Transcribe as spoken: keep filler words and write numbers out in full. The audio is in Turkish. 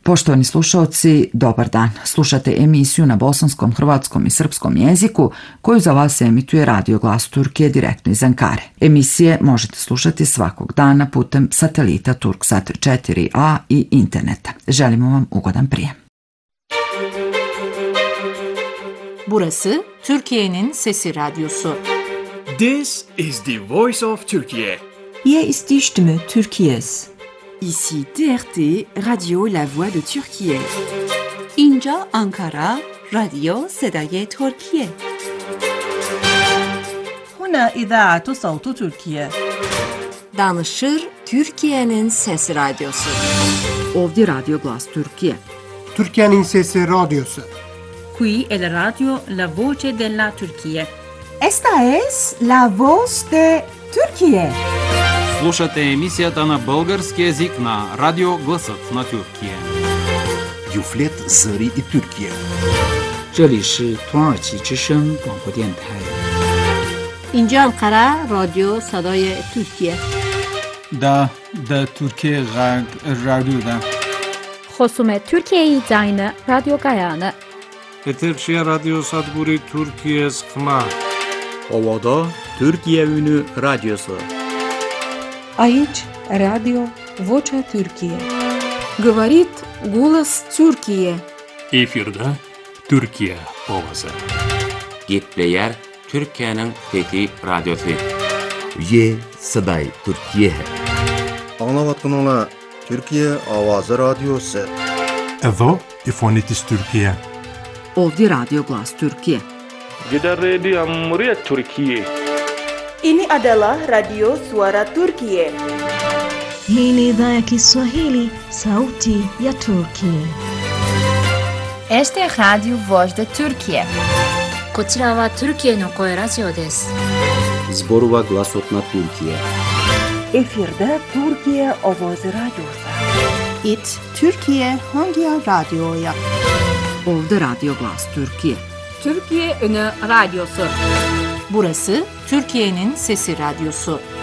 Poštovani slušaoci, dobar dan. Slušate emisiju na bosanskom, hrvatskom i srpskom jeziku koju za vas emituje Radio Glas Turkije direktno iz Ankare. Emisije možete slušati svakog dana putem satelita Turksat četiri a i interneta. Želimo vam ugodan prijem. Burası Türkiye'nin Sesi Radyosu. This is the voice of Turkey. Hier ist die Stimme Türkiye's. Ici T R T, Radio La Voix de Türkiye. İnca Ankara, Radio Sedaye Türkiye. هنا إذاعة صوت تركيا. Danışır Türkiye'nin Sesi Radyosu. Ovdje Radio Glas Türkiye. Türkiye'nin Sesi Radyosu. Qui è la radio La Voce della Turchia. Esta es la voz de Türkiye. Слушате емисията на български език на Радио Гласът на Türkiye. Юфлет Зари и Türkiye. 这里是土耳其之声广播电台。 İnca Ankara, Radio Sedaye Türkiye. Da, da Türkiye Radyo'da. خصوم Türkiye Zayını Radyo Gayanı. Eterşehir Radyo Sadguri Türkiye Skma. Ovada Türkiye Ünü Radyosu. Aici Radio Vocea Türkiye. Говорит голос Türkiye. Efirde Türkiye ovası. Gitleyer Türkiye'nin Fethi Radyosu. Ye Saday Türkiye. Anlavatkanlar Türkiye Avazı Radyosu. Evo İfonitis Türkiye. Ovdje Radio Glas Türkiye. Gider Radio Muria Türkiye. Ini adalah Radio Suara Turkiye. Hii ni idhaa ya Kiswahili, Sauti ya Turkiye. Este je Radio Voz de Turkiye. こちらはトルキエの声ラジオです。 Zborova Glasot na Türkiye. Efirde Türkiye Ovoz Radyosu. It Türkiye Hangi Radyo'ya? Ovdje Radio Glas Türkiye. Türkiye Ünü Radyosu. Burası Türkiye'nin Sesi Radyosu.